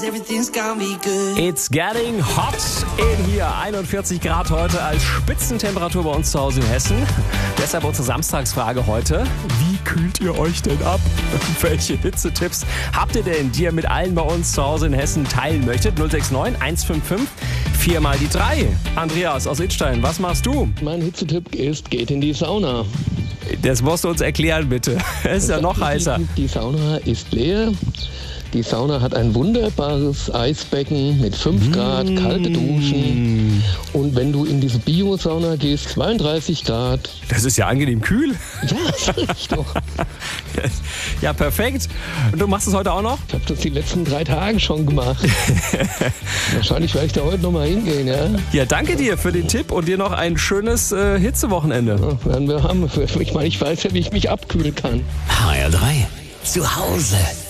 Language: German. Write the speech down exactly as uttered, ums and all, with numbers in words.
Everything's gonna be good. It's getting hot in hier. einundvierzig Grad heute als Spitzentemperatur bei uns zu Hause in Hessen. Deshalb unsere Samstagsfrage heute. Wie kühlt ihr euch denn ab? Welche Hitzetipps habt ihr denn, die ihr mit allen bei uns zu Hause in Hessen teilen möchtet? null sechs neun eins fünf fünf vier mal die drei. Andreas aus Idstein, was machst du? Mein Hitzetipp ist, geht in die Sauna. Das musst du uns erklären, bitte. Es ist ja noch heißer. Die Sauna ist leer. Die Sauna hat ein wunderbares Eisbecken mit fünf Grad, kalte Duschen. Und wenn du in diese Bio-Sauna gehst, zweiunddreißig Grad. Das ist ja angenehm kühl. Ja, sag ich doch. Ja, perfekt. Und du machst es heute auch noch? Ich habe das die letzten drei Tage schon gemacht. Wahrscheinlich werde ich da heute noch mal hingehen, ja? Ja, danke dir für den Tipp und dir noch ein schönes äh, Hitzewochenende. Ja, werden wir haben. Ich meine, ich weiß ja, wie ich mich abkühlen kann. H R drei. Zu Hause